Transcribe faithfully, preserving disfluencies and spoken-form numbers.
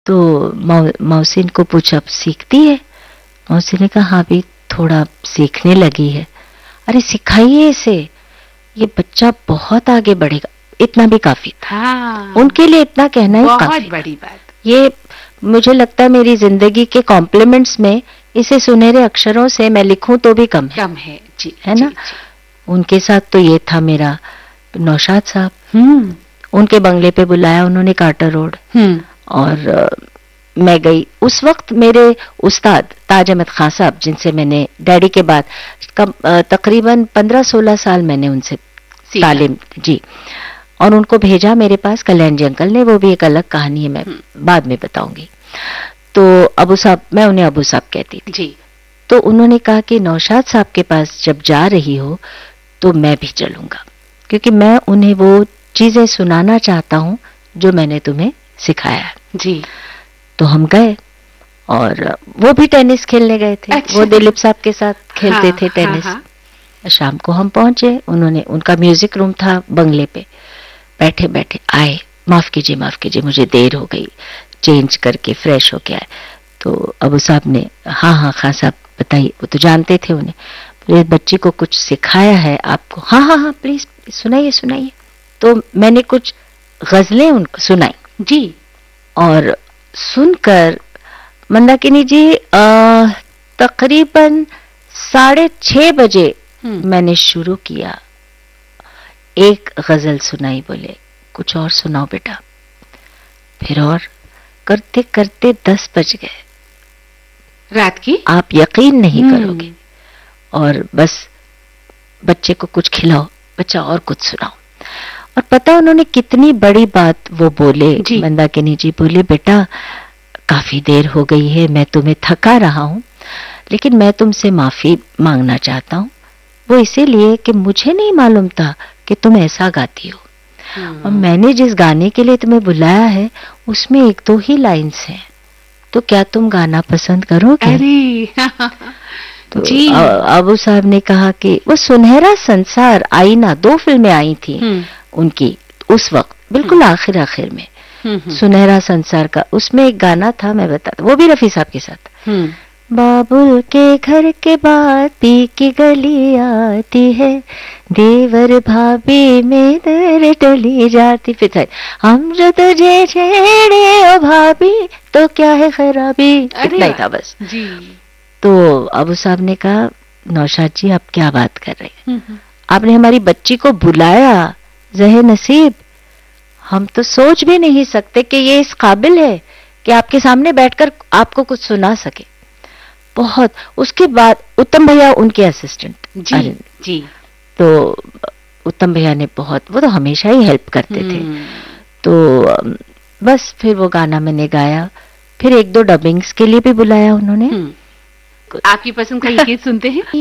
तो मौ, मौसी को पूछा सीखती है? मौसी ने कहा हाँ भी थोड़ा सीखने लगी है। अरे सिखाइए इसे, ये बच्चा बहुत आगे बढ़ेगा। इतना भी काफी था। हाँ, उनके लिए इतना कहना ही काफी बहुत बड़ी बात। ये मुझे लगता है मेरी जिंदगी के कॉम्प्लीमेंट्स में इसे सुनहरे अक्षरों से मैं लिखूं तो भी कम है, कम है जी, है जी, ना जी। उनके साथ तो ये था मेरा। नौशाद साहब, हम्म उनके बंगले पे बुलाया उन्होंने, कार्टर रोड, हम्म और आ, मैं गई। उस वक्त मेरे उस्ताद ताज अहमद खान साहब, जिनसे मैंने डैडी के बाद तकरीबन पंद्रह सोलह साल मैंने उनसे तालीम जी, और उनको भेजा मेरे पास कल्याण जी अंकल ने। वो भी एक अलग कहानी है, मैं बाद में बताऊंगी। तो अबू साहब, मैं उन्हें अबू साहब कहती थी जी। तो उन्होंने कहा कि नौशाद साहब के पास जब जा रही हो तो मैं भी चलूंगा, क्योंकि मैं उन्हें वो चीजें सुनाना चाहता हूं जो मैंने तुम्हें सिखाया है जी। तो हम गए, और वो भी टेनिस खेलने गए थे। अच्छा। वो दिलीप साहब के साथ खेलते हाँ, थे टेनिस। हाँ, हाँ। शाम को हम पहुंचे, उन्होंने, उनका म्यूजिक रूम था बंगले पे। बैठे बैठे आए, माफ कीजिए माफ कीजिए मुझे देर हो गई, चेंज करके फ्रेश होके आए। तो अबू साहब ने हाँ हाँ खान साहब बताइए, वो तो जानते थे उन्हें। इस बच्ची को कुछ सिखाया है आपको? हाँ हाँ हाँ प्लीज सुनाइए सुनाइए। तो मैंने कुछ गजलें उनको सुनाई जी। और सुनकर मंदाकिनी जी तकरीबन साढ़े छह बजे मैंने शुरू किया, एक गजल सुनाई, बोले कुछ और सुनाओ बेटा, फिर और करते करते दस बज गए रात की। आप यकीन नहीं करोगे। और बस बच्चे को कुछ खिलाओ, बच्चा और कुछ सुनाओ। और पता उन्होंने कितनी बड़ी बात वो बोले, मंदाकिनी जी बोले बेटा काफी देर हो गई है, मैं तुम्हें थका रहा हूं, लेकिन मैं तुमसे माफी मांगना चाहता हूं। वो इसीलिए कि मुझे नहीं मालूम था कि तुम ऐसा गाती हो, और मैंने जिस गाने के लिए तुम्हें बुलाया है उसमें एक दो ही लाइन्स हैं, तो क्या तुम गाना पसंद करोगे? अरे तो जी। अबू साहब ने कहा कि वो सुनहरा संसार, आईना, दो फिल्में आई थी उनकी उस वक्त, बिल्कुल आखिर आखिर में सुनहरा संसार का, उसमें एक गाना था, मैं बताता, वो भी रफी साहब के साथ। बाबुल के घर के बाद पी की गली आती है, देवर भाभी में दर डली जाती, फिर हम जो तुझे छेड़े ओ भाभी तो क्या है खराबी, इतना ही था बस जी। तो अबू साहब ने कहा नौशाद जी आप क्या बात कर रहे हैं, आपने हमारी बच्ची को बुलाया, जहे नसीब, हम तो सोच भी नहीं सकते कि ये इस काबिल है कि आपके सामने बैठकर आपको कुछ सुना सके। बहुत। उसके बाद उत्तम भैया उनके असिस्टेंट जी, जी। तो उत्तम भैया ने बहुत, वो तो हमेशा ही हेल्प करते थे। तो बस फिर वो गाना मैंने गाया, फिर एक दो डबिंग्स के लिए भी बुलाया उन्होंने। आपकी पसंद का ये गीत सुनते हैं।